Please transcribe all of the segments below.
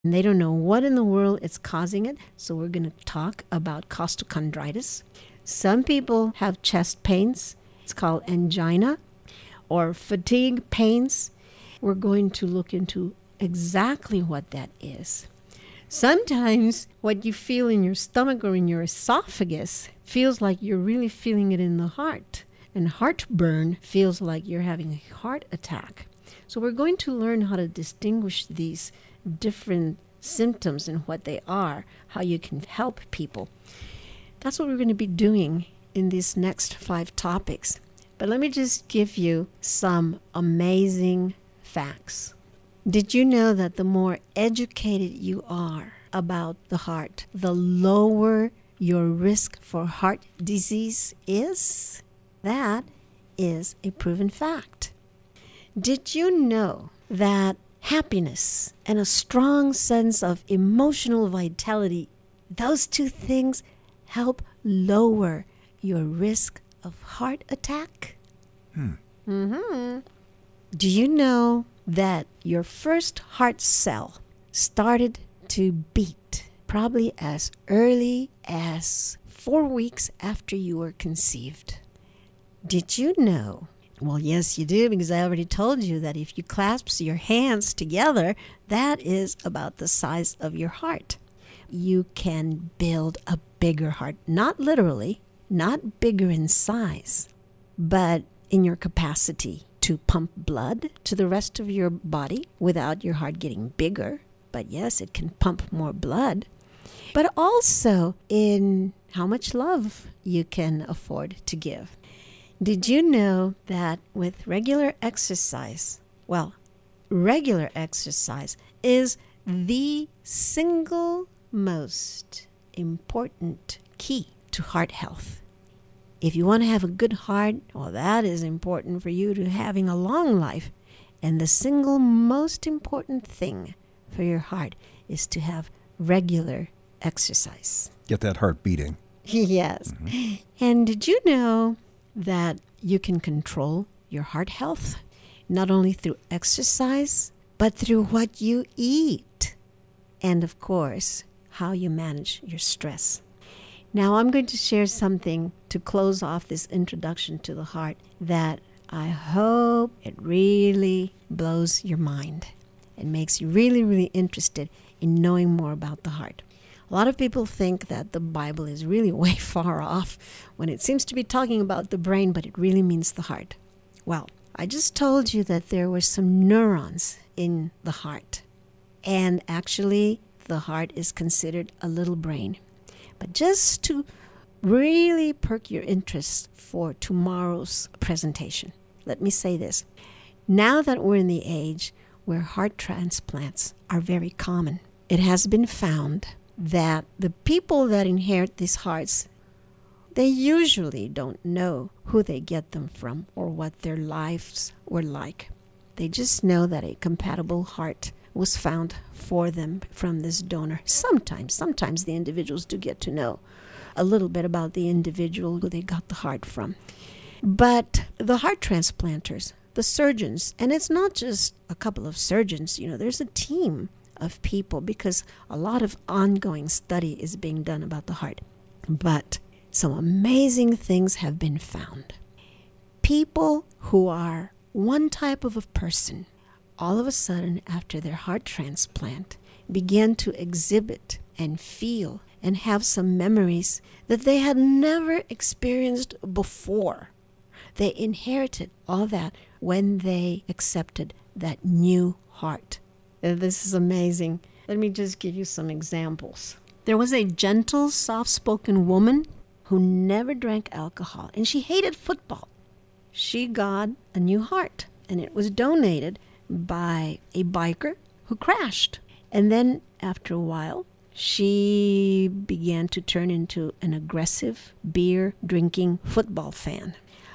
And they don't know what in the world is causing it. So we're going to talk about costochondritis. Some people have chest pains. It's called angina or fatigue pains. We're going to look into exactly what that is. Sometimes what you feel in your stomach or in your esophagus feels like you're really feeling it in the heart. And heartburn feels like you're having a heart attack. So we're going to learn how to distinguish these different symptoms and what they are, how you can help people. That's what we're going to be doing in these next 5 topics. But let me just give you some amazing facts. Did you know that the more educated you are about the heart, the lower your risk for heart disease is? That is a proven fact. Did you know that happiness and a strong sense of emotional vitality, those 2 things help lower your risk of heart attack? Do you know that your first heart cell started to beat probably as early as 4 weeks after you were conceived? Did you know? Well, yes, you do, because I already told you that if you clasp your hands together, that is about the size of your heart. You can build a bigger heart, not literally, not bigger in size, but in your capacity to pump blood to the rest of your body without your heart getting bigger. But yes, it can pump more blood. But also in how much love you can afford to give. Did you know that with regular exercise, regular exercise is the single most important key to heart health? If you want to have a good heart, that is important for you to having a long life. And the single most important thing for your heart is to have regular exercise. Get that heart beating. Yes. And did you know that you can control your heart health not only through exercise, but through what you eat? And of course, how you manage your stress. Now I'm going to share something to close off this introduction to the heart that I hope it really blows your mind and makes you really, really interested in knowing more about the heart. A lot of people think that the Bible is really way far off when it seems to be talking about the brain, but it really means the heart. Well, I just told you that there were some neurons in the heart. And actually, the heart is considered a little brain. But just to really perk your interest for tomorrow's presentation, let me say this. Now that we're in the age where heart transplants are very common, it has been found that the people that inherit these hearts, they usually don't know who they get them from or what their lives were like. They just know that a compatible heart was found for them from this donor. Sometimes the individuals do get to know a little bit about the individual who they got the heart from. But the heart transplanters, the surgeons, and it's not just a couple of surgeons, there's a team of people because a lot of ongoing study is being done about the heart. But some amazing things have been found. People who are one type of a person, all of a sudden after their heart transplant, began to exhibit and feel and have some memories that they had never experienced before. They inherited all that when they accepted that new heart. This is amazing. Let me just give you some examples. There was a gentle, soft-spoken woman who never drank alcohol, and she hated football. She got a new heart, and it was donated by a biker who crashed. And then after a while, she began to turn into an aggressive, beer-drinking football fan.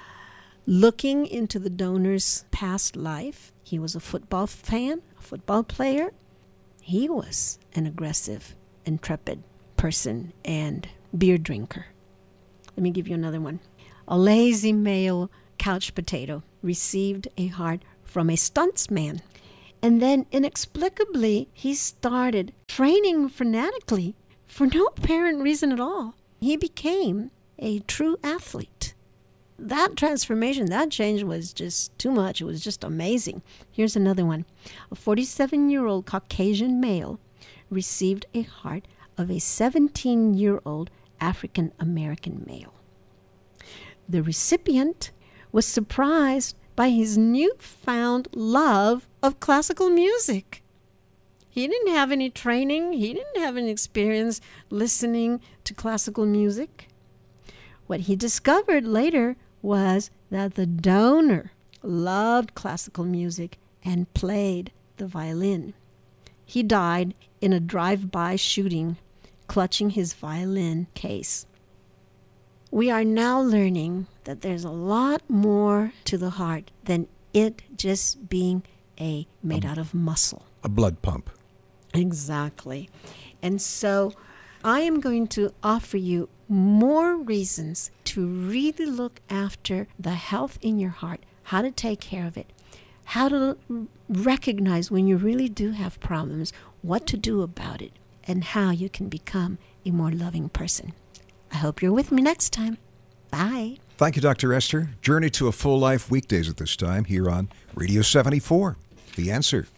Looking into the donor's past life, he was a football fan, a football player. He was an aggressive, intrepid person and beer drinker. Let me give you another one. A lazy male couch potato received a heart from a stuntsman. And then inexplicably, he started training fanatically for no apparent reason at all. He became a true athlete. That transformation, that change was just too much. It was just amazing. Here's another one. A 47-year-old Caucasian male received a heart of a 17-year-old African American male. The recipient was surprised by his newfound love of classical music. He didn't have any training. He didn't have any experience listening to classical music. What he discovered later was that the donor loved classical music and played the violin. He died in a drive-by shooting, clutching his violin case. We are now learning that there's a lot more to the heart than it just being made out of muscle. A blood pump. Exactly. And so I am going to offer you more reasons to really look after the health in your heart, how to take care of it, how to recognize when you really do have problems, what to do about it, and how you can become a more loving person. I hope you're with me next time. Bye. Thank you, Dr. Esther. Journey to a Full Life weekdays at this time here on Radio 74. The Answer.